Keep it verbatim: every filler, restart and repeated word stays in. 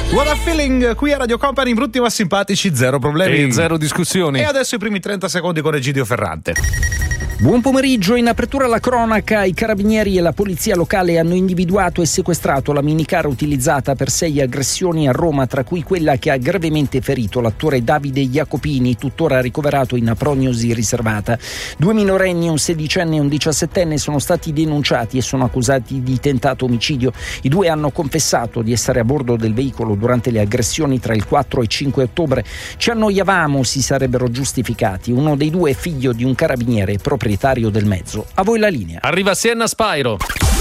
What a feeling, qui a Radio Company, brutti ma simpatici, zero problemi e zero discussioni. E adesso i primi trenta secondi con Egidio Ferrante. Buon pomeriggio, in apertura alla cronaca, i carabinieri e la polizia locale hanno individuato e sequestrato la minicar utilizzata per sei aggressioni a Roma, tra cui quella che ha gravemente ferito l'attore Davide Jacopini, tuttora ricoverato in prognosi riservata. Due minorenni, un sedicenne e un diciassettenne, sono stati denunciati e sono accusati di tentato omicidio. I due hanno confessato di essere a bordo del veicolo durante le aggressioni tra il quattro e cinque ottobre. Ci annoiavamo, si sarebbero giustificati. Uno dei due è figlio di un carabiniere proprietario del mezzo. A voi la linea. Arriva Sienna Spyro.